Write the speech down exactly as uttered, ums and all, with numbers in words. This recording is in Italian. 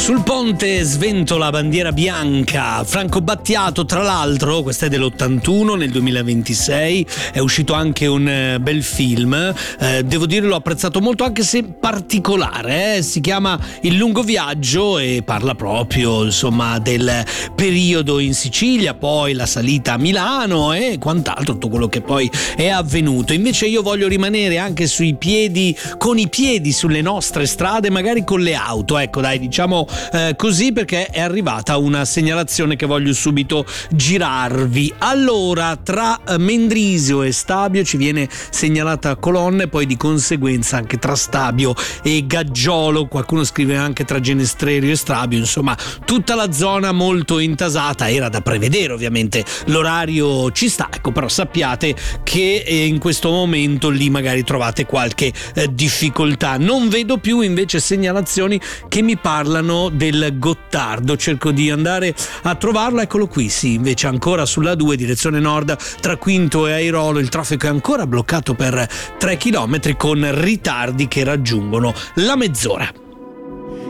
Sul ponte sventola bandiera bianca. Franco Battiato, tra l'altro, questa è dell'ottantuno, nel duemilaventisei è uscito anche un eh, bel film, eh, devo dire l'ho apprezzato molto, anche se particolare, eh? Si chiama Il lungo viaggio e parla proprio, insomma, del periodo in Sicilia, poi la salita a Milano e quant'altro, tutto quello che poi è avvenuto. Invece io voglio rimanere anche sui piedi, con i piedi sulle nostre strade, magari con le auto, ecco dai, diciamo Eh, così, perché è arrivata una segnalazione che voglio subito girarvi. Allora, tra Mendrisio e Stabio ci viene segnalata colonna e poi di conseguenza anche tra Stabio e Gaggiolo, qualcuno scrive anche tra Genestrerio e Stabio, insomma tutta la zona molto intasata. Era da prevedere, ovviamente l'orario ci sta, ecco, però sappiate che eh, in questo momento lì magari trovate qualche eh, difficoltà. Non vedo più invece segnalazioni che mi parlano del Gottardo, cerco di andare a trovarlo, eccolo qui, sì, invece ancora sulla due direzione nord tra Quinto e Airolo il traffico è ancora bloccato per tre chilometri con ritardi che raggiungono la mezz'ora.